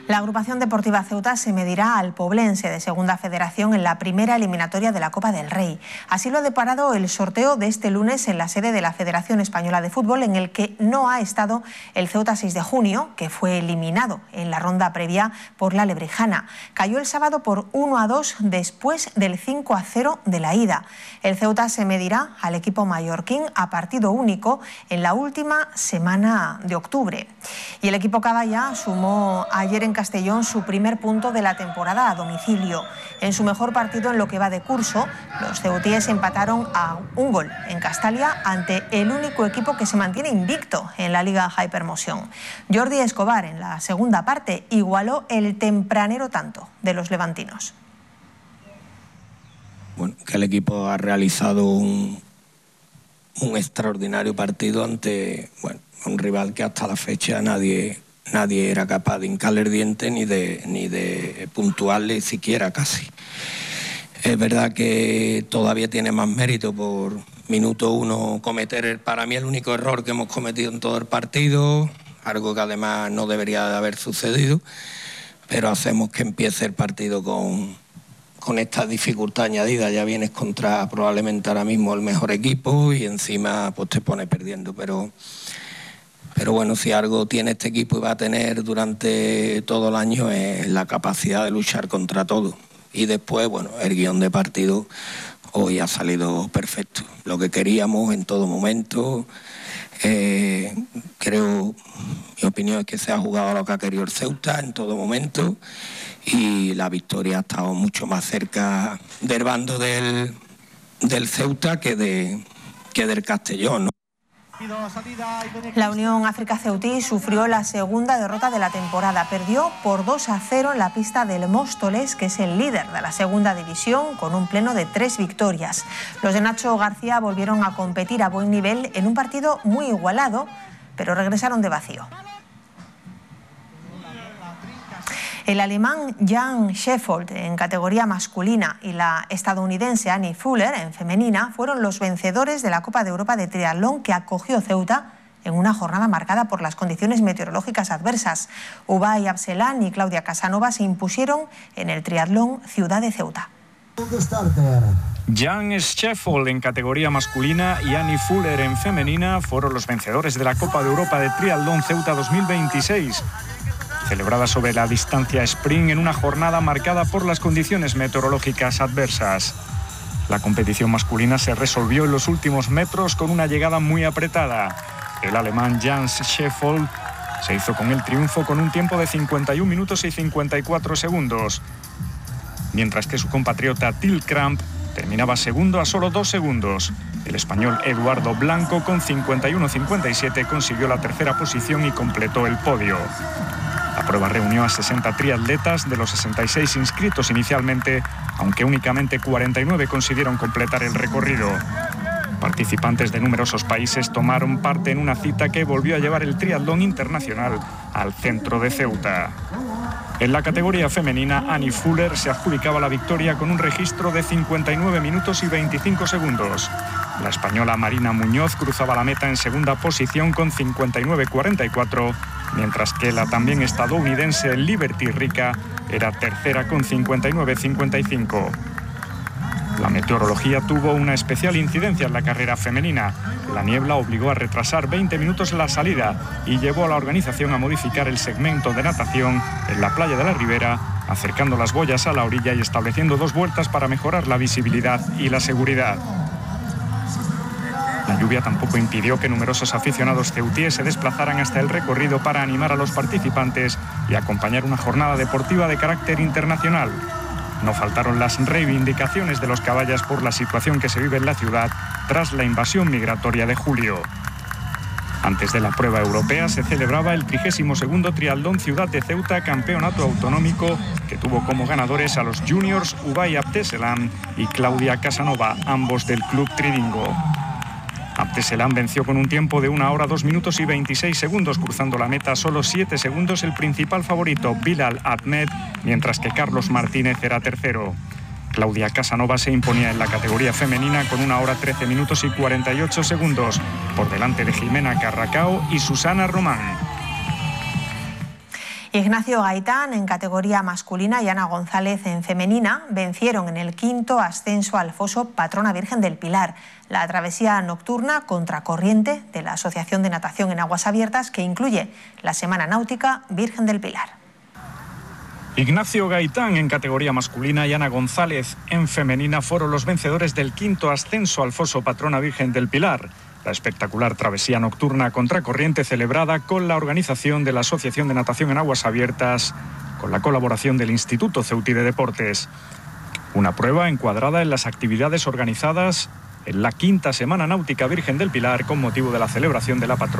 La agrupación deportiva Ceuta se medirá al Poblense de Segunda Federación en la primera eliminatoria de la Copa del Rey. Así lo ha deparado el sorteo de este lunes en la sede de la Federación Española de Fútbol, en el que no ha estado el Ceuta 6 de junio, que fue eliminado en la ronda previa por la Lebrijana. Cayó el sábado por 1-2 después del 5-0 de la ida. El Ceuta se medirá al equipo mallorquín a partido único en la última semana de octubre. Y el equipo Caballa sumó ayer en Castellón su primer punto de la temporada a domicilio. En su mejor partido en lo que va de curso, los ceutíes empataron a un gol en Castalia ante el único equipo que se mantiene invicto en la Liga Hypermotion. Jordi Escobar, en la segunda parte, igualó el tempranero tanto de los levantinos. Bueno, que el equipo ha realizado un extraordinario partido ante un rival que hasta la fecha nadie era capaz de hincarle el diente ni de puntuarle siquiera casi. Es verdad que todavía tiene más mérito por minuto uno cometer para mí el único error que hemos cometido en todo el partido, algo que además no debería de haber sucedido, pero hacemos que empiece el partido con esta dificultad añadida. Ya vienes contra probablemente ahora mismo el mejor equipo y encima pues te pones perdiendo, pero bueno, si algo tiene este equipo y va a tener durante todo el año es la capacidad de luchar contra todo. Y después, bueno, el guión de partido hoy ha salido perfecto. Lo que queríamos en todo momento. Creo, mi opinión es que se ha jugado lo que ha querido el Ceuta en todo momento y la victoria ha estado mucho más cerca del bando del Ceuta que del Castellón, ¿no? La Unión África Ceutí sufrió la segunda derrota de la temporada. Perdió por 2-0 en la pista del Móstoles, que es el líder de la segunda división, con un pleno de 3 victorias. Los de Nacho García volvieron a competir a buen nivel en un partido muy igualado, pero regresaron de vacío. El alemán Jan Sheffield en categoría masculina y la estadounidense Annie Fuller en femenina fueron los vencedores de la Copa de Europa de Triatlón que acogió Ceuta en una jornada marcada por las condiciones meteorológicas adversas. Ubay Abselán y Claudia Casanova se impusieron en el triatlón Ciudad de Ceuta. Jan Sheffield en categoría masculina y Annie Fuller en femenina fueron los vencedores de la Copa de Europa de Triatlón Ceuta 2026. Celebrada sobre la distancia sprint en una jornada marcada por las condiciones meteorológicas adversas. La competición masculina se resolvió en los últimos metros con una llegada muy apretada. El alemán Jan Sheffield se hizo con el triunfo con un tiempo de 51 minutos y 54 segundos, mientras que su compatriota Till Kramp terminaba segundo a solo 2 segundos. El español Eduardo Blanco, con 51-57, consiguió la tercera posición y completó el podio. La prueba reunió a 60 triatletas de los 66 inscritos inicialmente, aunque únicamente 49 consiguieron completar el recorrido. Participantes de numerosos países tomaron parte en una cita que volvió a llevar el triatlón internacional al centro de Ceuta. En la categoría femenina, Annie Fuller se adjudicaba la victoria con un registro de 59 minutos y 25 segundos. La española Marina Muñoz cruzaba la meta en segunda posición con 59-44, mientras que la también estadounidense Liberty Rica era tercera con 59-55. La meteorología tuvo una especial incidencia en la carrera femenina. La niebla obligó a retrasar 20 minutos la salida y llevó a la organización a modificar el segmento de natación en la playa de la Ribera, acercando las boyas a la orilla y estableciendo 2 vueltas para mejorar la visibilidad y la seguridad. La lluvia tampoco impidió que numerosos aficionados ceutíes se desplazaran hasta el recorrido para animar a los participantes y acompañar una jornada deportiva de carácter internacional. No faltaron las reivindicaciones de los caballas por la situación que se vive en la ciudad tras la invasión migratoria de julio. Antes de la prueba europea se celebraba el 32º Triatlón Ciudad de Ceuta, campeonato autonómico, que tuvo como ganadores a los juniors Ubay Abdeselam y Claudia Casanova, ambos del Club Tridingo. Abdeselam venció con un tiempo de 1 hora 2 minutos y 26 segundos, cruzando la meta a solo 7 segundos el principal favorito, Bilal Ahmed, mientras que Carlos Martínez era tercero. Claudia Casanova se imponía en la categoría femenina con 1 hora 13 minutos y 48 segundos, por delante de Jimena Carracao y Susana Román. Ignacio Gaitán en categoría masculina y Ana González en femenina vencieron en el 5º ascenso al foso Patrona Virgen del Pilar, la travesía nocturna contracorriente de la Asociación de Natación en Aguas Abiertas, que incluye la Semana Náutica Virgen del Pilar. Ignacio Gaitán en categoría masculina y Ana González en femenina fueron los vencedores del 5º ascenso al foso Patrona Virgen del Pilar. La espectacular travesía nocturna contracorriente celebrada con la organización de la Asociación de Natación en Aguas Abiertas, con la colaboración del Instituto Ceutí de Deportes. Una prueba encuadrada en las actividades organizadas en la 5ª Semana Náutica Virgen del Pilar con motivo de la celebración de la patrona